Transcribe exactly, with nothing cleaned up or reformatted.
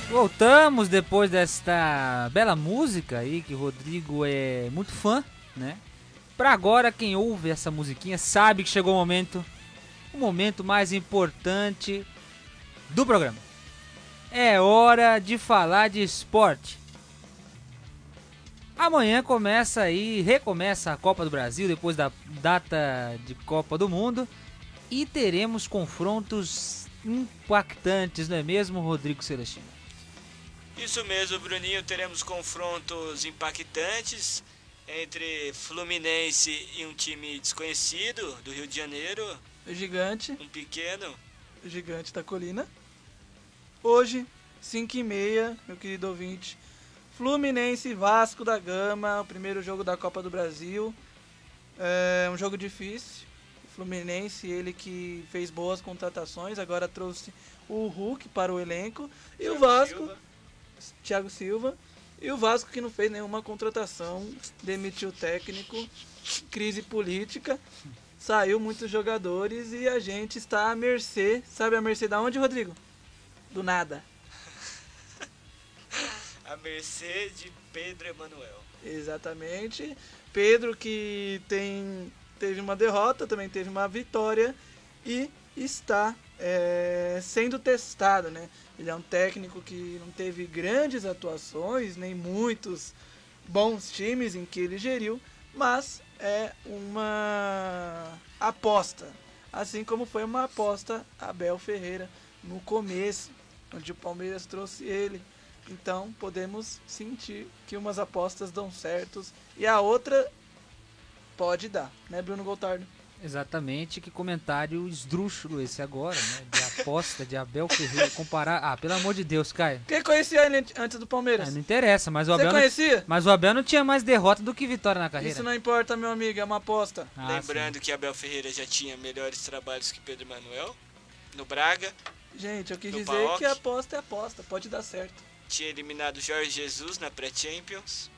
Voltamos depois desta bela música aí, que o Rodrigo é muito fã, né? Pra agora, quem ouve essa musiquinha sabe que chegou o momento, o momento mais importante do programa. É hora de falar de esporte. Amanhã começa aí, recomeça a Copa do Brasil, depois da data de Copa do Mundo. E teremos confrontos impactantes, não é mesmo, Rodrigo Celestino? Isso mesmo, Bruninho, teremos confrontos impactantes entre Fluminense e um time desconhecido do Rio de Janeiro, O gigante, um pequeno. o gigante da colina. Hoje, cinco e meia, meu querido ouvinte, Fluminense e Vasco da Gama, o primeiro jogo da Copa do Brasil. É um jogo difícil. O Fluminense, ele que fez boas contratações, agora trouxe o Hulk para o elenco. E Thiago o Vasco, Silva. Thiago Silva. E o Vasco que não fez nenhuma contratação, demitiu o técnico, crise política, saiu muitos jogadores e a gente está à mercê. Sabe a mercê da onde, Rodrigo? Do nada. A mercê de Pedro Emanuel. Exatamente. Pedro que tem, teve uma derrota, também teve uma vitória e está é, sendo testado, né? Ele é um técnico que não teve grandes atuações, nem muitos bons times em que ele geriu, mas é uma aposta. Assim como foi uma aposta Abel Ferreira no começo, onde o Palmeiras trouxe ele. Então podemos sentir que umas apostas dão certos e a outra pode dar, né, Bruno Gotardo? Exatamente, que comentário esdrúxulo esse agora, né? De aposta de Abel Ferreira comparar. Ah, pelo amor de Deus, Caio. Quem conhecia ele antes do Palmeiras? Ah, não interessa, mas o Você Abel não, conhecia? mas o Abel não tinha mais derrota do que vitória na carreira. Isso não importa, meu amigo, é uma aposta. Ah, Lembrando sim. que Abel Ferreira já tinha melhores trabalhos que Pedro Emanuel no Braga, Gente, eu quis Do dizer Paok. que aposta é aposta, pode dar certo. tinha eliminado Jorge Jesus na pré-Champions.